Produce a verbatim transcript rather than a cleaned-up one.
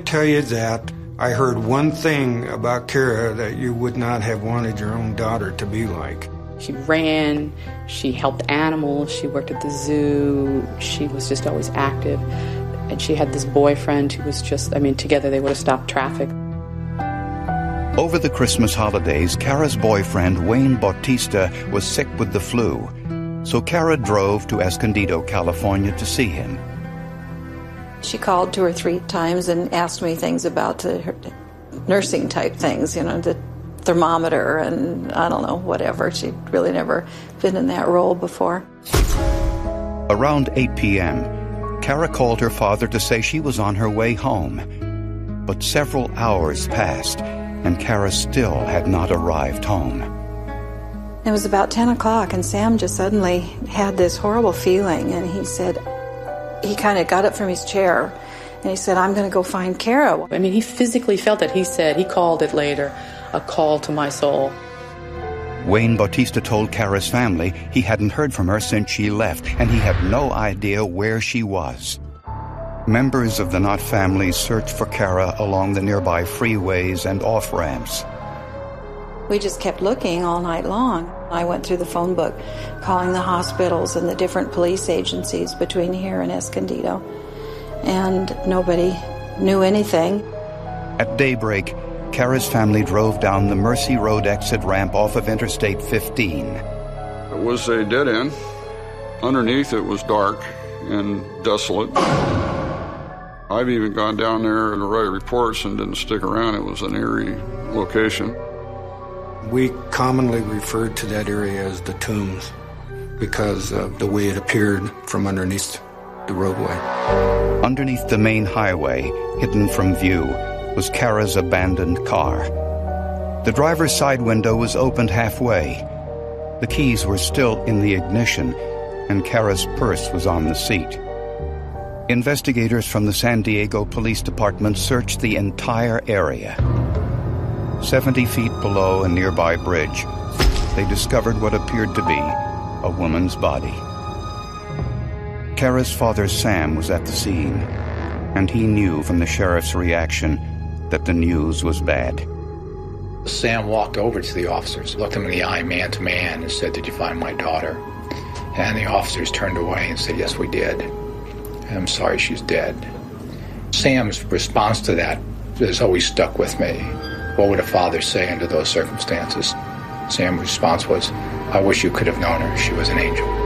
tell you that I heard one thing about Kara that you would not have wanted your own daughter to be like. She ran, she helped animals, she worked at the zoo, she was just always active. And she had this boyfriend who was just, I mean, together they would have stopped traffic. Over the Christmas holidays, Kara's boyfriend, Wayne Bautista, was sick with the flu. So Kara drove to Escondido, California to see him. She called two or three times and asked me things about the, her nursing type things, you know, the thermometer and I don't know, whatever. She'd really never been in that role before. Around eight p.m., Kara called her father to say she was on her way home. But several hours passed, and Kara still had not arrived home. It was about ten o'clock, and Sam just suddenly had this horrible feeling, and he said, he kind of got up from his chair, and he said, I'm going to go find Kara. I mean, he physically felt it. He said, he called it later, a call to my soul. Wayne Bautista told Kara's family he hadn't heard from her since she left, and he had no idea where she was. Members of the Knott family searched for Kara along the nearby freeways and off-ramps. We just kept looking all night long. I went through the phone book, calling the hospitals and the different police agencies between here and Escondido, and nobody knew anything. At daybreak, Kara's family drove down the Mercy Road exit ramp off of Interstate fifteen. It was a dead end. Underneath it was dark and desolate. I've even gone down there to write reports and didn't stick around. It was an eerie location. We commonly referred to that area as the Tombs because of the way it appeared from underneath the roadway. Underneath the main highway, hidden from view, was Kara's abandoned car. The driver's side window was opened halfway. The keys were still in the ignition, and Kara's purse was on the seat. Investigators from the San Diego Police Department searched the entire area. Seventy feet below a nearby bridge, they discovered what appeared to be a woman's body. Kara's father, Sam, was at the scene, and he knew from the sheriff's reaction that the news was bad. Sam walked over to the officers, looked them in the eye man to man, and said, "Did you find my daughter?" And the officers turned away and said, "Yes, we did. I'm sorry she's dead." Sam's response to that has always stuck with me. What would a father say under those circumstances? Sam's response was, "I wish you could have known her. She was an angel."